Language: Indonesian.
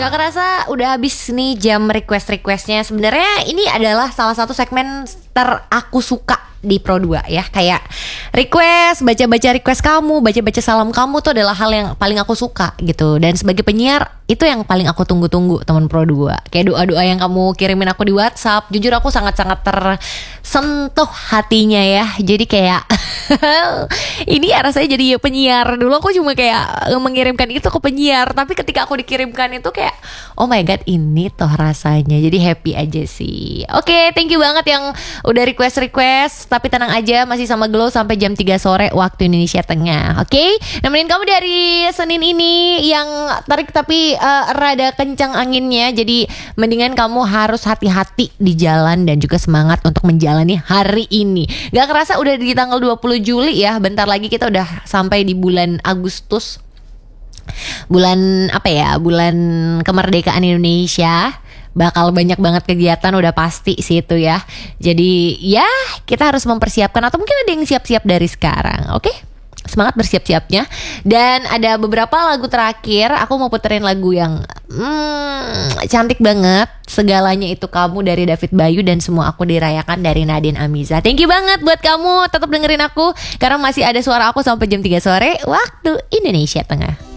Gak kerasa udah habis nih jam requestnya. Sebenarnya ini adalah salah satu segmen aku suka di Pro 2 ya. Kayak request, baca-baca request kamu, baca-baca salam kamu tuh adalah hal yang paling aku suka gitu. Dan sebagai penyiar itu yang paling aku tunggu-tunggu teman Pro 2. Kayak doa-doa yang kamu kirimin aku di WhatsApp, jujur aku sangat-sangat tersentuh hatinya ya. Jadi kayak ini rasanya jadi penyiar. Dulu aku cuma kayak mengirimkan itu ke penyiar, tapi ketika aku dikirimkan itu kayak oh my god, ini toh rasanya. Jadi happy aja sih. Oke, thank you banget yang udah request. Tapi tenang aja, masih sama Glow sampai jam 3 sore waktu Indonesia Tengah. Oke, nemenin kamu dari Senin ini yang tarik tapi rada kencang anginnya. Jadi mendingan kamu harus hati-hati di jalan dan juga semangat untuk menjalani hari ini. Gak kerasa udah di tanggal 20 Juli ya. Bentar lagi kita udah sampai di bulan Agustus. Bulan apa ya? Bulan kemerdekaan Indonesia. Bakal banyak banget kegiatan, udah pasti sih itu ya. Jadi ya kita harus mempersiapkan, atau mungkin ada yang siap-siap dari sekarang. Oke? Semangat bersiap-siapnya. Dan ada beberapa lagu terakhir. Aku mau puterin lagu yang cantik banget. Segalanya Itu Kamu dari David Bayu, dan Semua Aku Dirayakan dari Nadine Amiza. Thank you banget buat kamu tetap dengerin aku, karena masih ada suara aku sampai jam 3 sore waktu Indonesia Tengah.